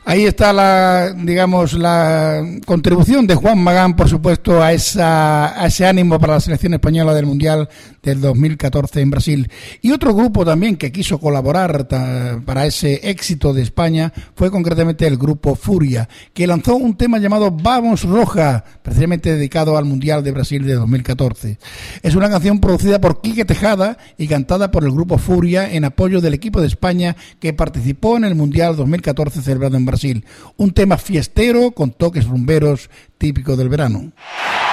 Ahí está la contribución de Juan Magán, por supuesto, a ese ánimo para la selección española del Mundial del 2014 en Brasil. Y otro grupo también que quiso colaborar para ese éxito de España fue concretamente el grupo Furia, que lanzó un tema llamado Vamos Roja, precisamente dedicado al Mundial de Brasil de 2014. Es una canción producida por Quique Tejada y cantada por el grupo Furia en apoyo del equipo de España que participó en el Mundial 2014 celebrado en Brasil. Un tema fiestero con toques rumberos típico del verano.